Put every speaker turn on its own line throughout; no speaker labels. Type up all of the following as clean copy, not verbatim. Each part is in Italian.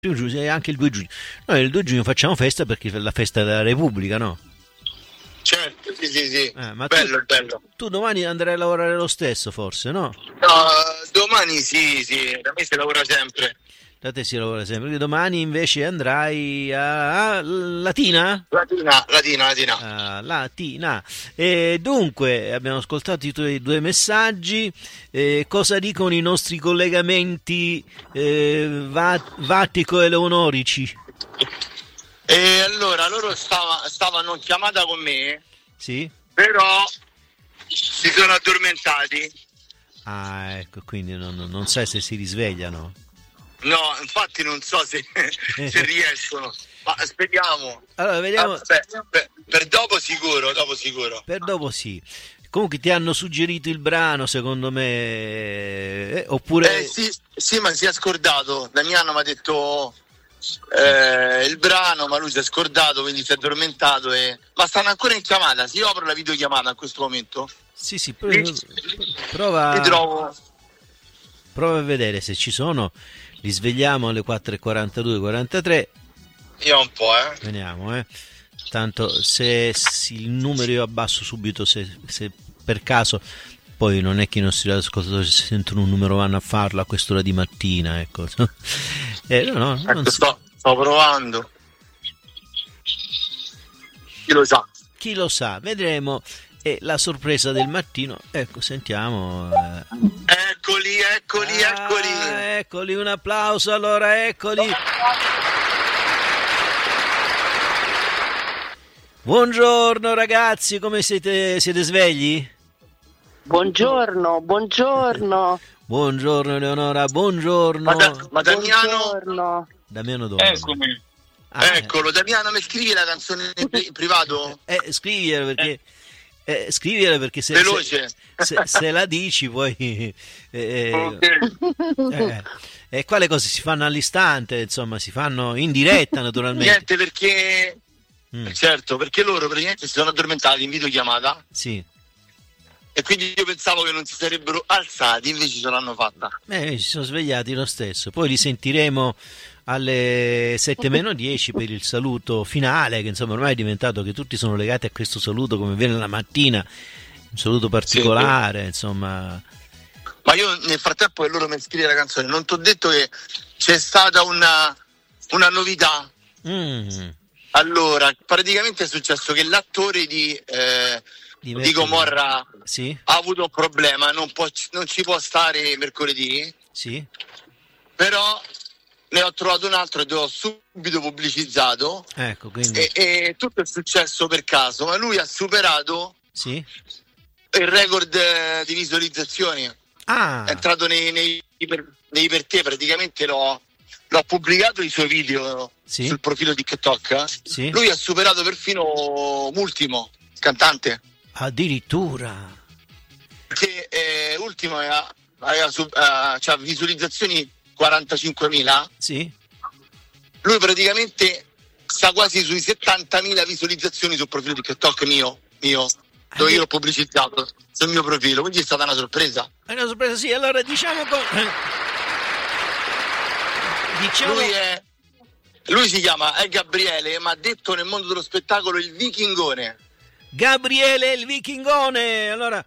Primo giugno e anche il 2 giugno. Noi il 2 giugno facciamo festa perché è la festa della Repubblica, no?
Certo, sì.
Ma
Bello, bello.
tu domani andrai a lavorare lo stesso, forse, no?
No, domani sì, da me si lavora sempre.
Da te si lavora sempre. Quindi domani invece andrai a Latina?
Latina.
Latina. E dunque, abbiamo ascoltato i tuoi 2 messaggi. Cosa dicono i nostri collegamenti Vatico e Leonorici?
E allora loro stavano in chiamata con me,
Sì?
però si sono addormentati.
Ah, ecco, quindi non sai se si risvegliano.
No, infatti non so se riescono, ma speriamo.
Allora, vediamo.
Per dopo sicuro.
Per dopo sì. Comunque ti hanno suggerito il brano, secondo me, oppure...
Sì, ma si è scordato. Damiano mi ha detto il brano, ma lui si è scordato, quindi si è addormentato. Ma stanno ancora in chiamata, si apro la videochiamata in questo momento?
Sì, prova...
Ti trovo...
Prova a vedere se ci sono. Li svegliamo alle 4:42, 43.
Io un po',
Veniamo, Tanto se il numero io abbasso subito, se per caso, poi non è che i nostri ascoltatori se sentono un numero vanno a farlo a quest'ora di mattina, ecco. No,
ecco, sto provando. Chi lo sa,
vedremo. E la sorpresa del mattino, ecco, sentiamo.
Eccoli.
Eccoli, un applauso, allora, eccoli. Buongiorno ragazzi, come siete svegli?
Buongiorno.
Buongiorno Eleonora, buongiorno.
Ma Damiano?
Buongiorno.
Damiano dove?
Eccomi. Eccolo, Damiano, mi scrivi la canzone in privato?
Scrivila perché
veloce.
se la dici poi
Okay.
quale cose si fanno all'istante, insomma, si fanno in diretta naturalmente.
Niente, perché certo, perché loro praticamente si sono addormentati in videochiamata.
Sì.
E quindi io pensavo che non si sarebbero alzati, invece ce l'hanno fatta.
Si sono svegliati lo stesso. Poi li sentiremo alle 7:10 per il saluto finale, che insomma ormai è diventato che tutti sono legati a questo saluto come viene la mattina, un saluto particolare, insomma.
Ma io nel frattempo che loro mi scrivono la canzone, non ti ho detto che c'è stata una novità. Allora, praticamente è successo che l'attore di Gomorra ha avuto un problema, non ci può stare mercoledì.
Sì.
Però ne ho trovato un altro e l'ho subito pubblicizzato.
Ecco, quindi.
E tutto è successo per caso, ma lui ha superato il record di visualizzazioni. È entrato nei per te, praticamente l'ho pubblicato i suoi video sul profilo TikTok. Lui ha superato perfino Ultimo, cantante.
Addirittura.
Che Ultimo c'ha visualizzazioni 45.000.
Sì.
Lui praticamente sta quasi sui 70.000 visualizzazioni sul profilo TikTok mio. Dove io l'ho pubblicizzato sul mio profilo, quindi è stata una sorpresa.
È una sorpresa, sì. Allora diciamo
lui si chiama Gabriele, ma detto nel mondo dello spettacolo il Vichingone.
Gabriele il Vichingone. Allora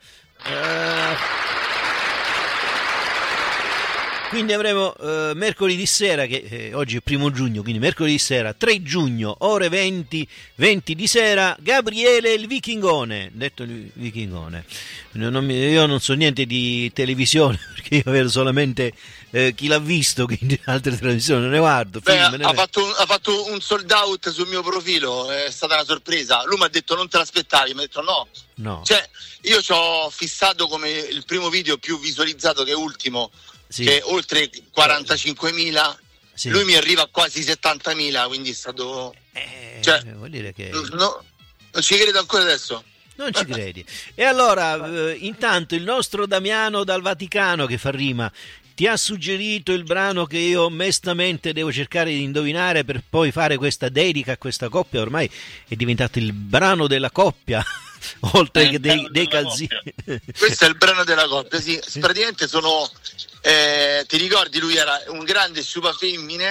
quindi avremo mercoledì sera, che oggi è 1 giugno, quindi mercoledì sera 3 giugno ore 20 di sera, Gabriele il Vichingone, detto il Vichingone. Io non so niente di televisione perché io vedo solamente chi l'ha visto, quindi altre televisioni non ne guardo.
Ha fatto un sold out sul mio profilo, è stata una sorpresa. Lui mi ha detto non te l'aspettavi, mi ha detto no. Cioè io ci ho fissato come il primo video più visualizzato, che è Ultimo, che è oltre 45.000. Lui mi arriva a quasi 70.000, quindi è stato
vuol dire che
non ci credo ancora adesso.
Non ci credi. E allora intanto il nostro Damiano dal Vaticano, che fa rima, ti ha suggerito il brano che io mestamente devo cercare di indovinare per poi fare questa dedica a questa coppia. Ormai è diventato il brano della coppia oltre che dei calzini.
Questo è il brano della coppia, sì. Praticamente sono ti ricordi, lui era un grande sciupa femmine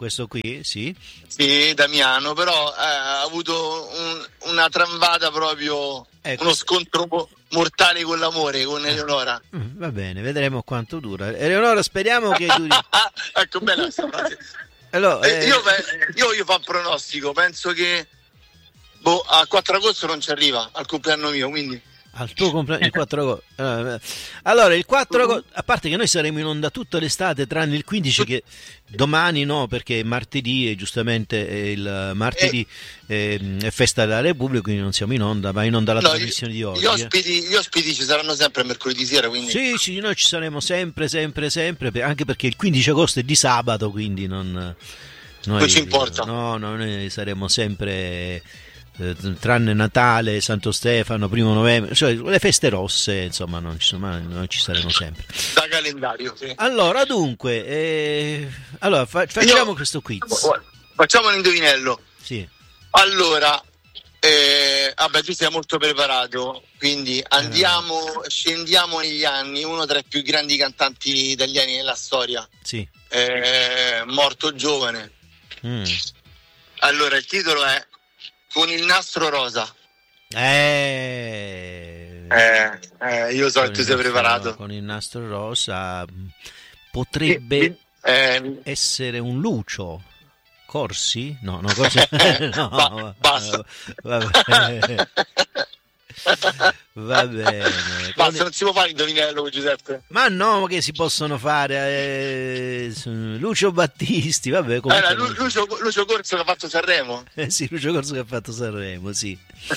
questo qui, sì.
Sì, Damiano, però ha avuto una tramvata proprio, uno scontro mortale con l'amore, con Eleonora.
Va bene, vedremo quanto dura. Eleonora, speriamo che duri.
Ecco, bella questa frase.
Allora,
io fa un pronostico, penso che a 4 agosto non ci arriva al compleanno mio, quindi
al tuo compleanno il 4 agosto. Allora il 4 agosto, a parte che noi saremo in onda tutta l'estate tranne il 15 che domani no, perché martedì e giustamente il martedì è festa della Repubblica, quindi non siamo in onda, va in onda la trasmissione di oggi.
Gli ospiti ci saranno sempre mercoledì sera, quindi
sì, noi ci saremo sempre, anche perché il 15 agosto è di sabato, quindi non
ci importa.
No, noi saremo sempre, tranne Natale, Santo Stefano, 1 novembre, cioè le feste rosse, insomma, non ci saremo sempre.
Da calendario, sì.
Allora, dunque, facciamo questo quiz.
Facciamo un indovinello.
Sì.
Allora, tu sei molto preparato, quindi scendiamo negli anni, uno tra i più grandi cantanti italiani nella storia.
Sì.
Morto giovane. Allora, il titolo è Con il nastro rosa. Io so che tu sei preparato.
Con il nastro rosa potrebbe essere un Lucio Corsi? No, Corsi. No,
basta.
Va bene.
Basta, non si può fare l'indovinello con Giuseppe.
Ma no, che si possono fare? Lucio Battisti, vabbè.
Lucio Corso che ha fatto Sanremo.
Sì, Lucio Corso che ha fatto Sanremo, sì.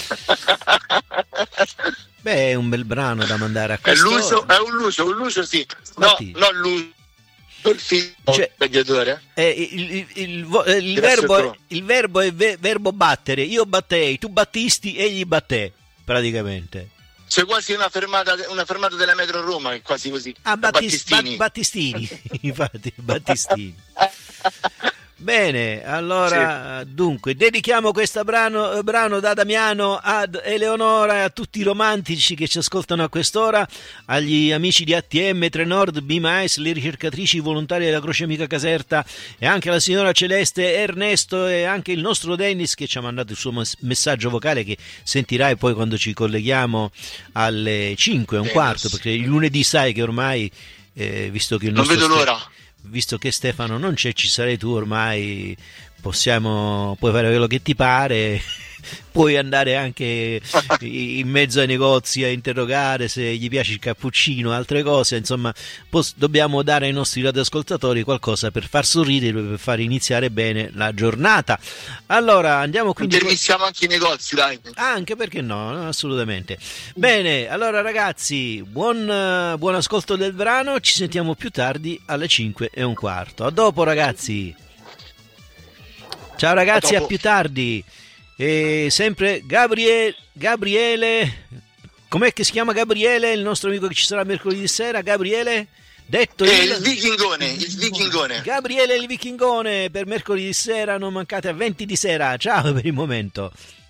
Beh, è un bel brano da mandare a questo.
È un Lucio, sì. No, non Lucio. Il figlio mediatore.
Il verbo è verbo battere. Io battei, tu battisti, egli batté, praticamente.
C'è quasi una fermata della metro Roma, che è quasi così.
Battistini. Infatti, Battistini. Bene, allora dunque dedichiamo questo brano da Damiano ad Eleonora e a tutti i romantici che ci ascoltano a quest'ora, agli amici di ATM, Trenord, BMAS, le ricercatrici volontarie della Croce Amica Caserta e anche la signora Celeste, Ernesto e anche il nostro Dennis che ci ha mandato il suo messaggio vocale che sentirai poi quando ci colleghiamo alle 5:15, perché il lunedì sai che ormai visto che il nostro
non vedo l'ora.
Visto che Stefano non c'è, ci sarai tu ormai, puoi fare quello che ti pare, puoi andare anche in mezzo ai negozi a interrogare se gli piace il cappuccino, altre cose, insomma dobbiamo dare ai nostri radioascoltatori qualcosa per far sorridere, per far iniziare bene la giornata. Allora andiamo quindi.
Intervistiamo anche i negozi, dai.
Anche perché no, assolutamente. Bene, allora ragazzi, buon ascolto del brano, ci sentiamo più tardi alle 5:15. A dopo ragazzi. Ciao ragazzi, a più tardi. E sempre Gabriele, com'è che si chiama Gabriele, il nostro amico che ci sarà mercoledì sera? Gabriele, detto
il Vichingone.
Gabriele il Vichingone per mercoledì sera, non mancate a 20 di sera. Ciao per il momento.